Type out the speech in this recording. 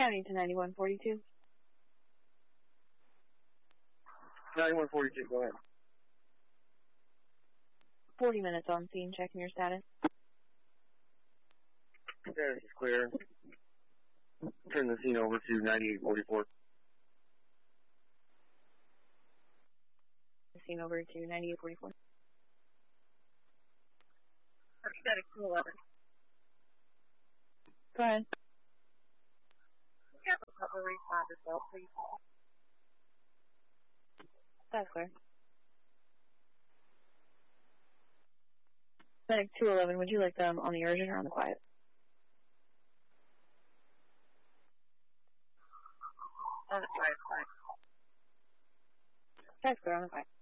County to 9142. 9142, go ahead. 40 minutes on scene, checking your status. Status is clear. Turn the scene over to 9844. The scene over to 9844. Status 211. Go ahead. Have a couple responders though, please. That's clear. Medic 211, would you like them on the urgent or on the quiet? On the quiet side. That's clear, on the quiet.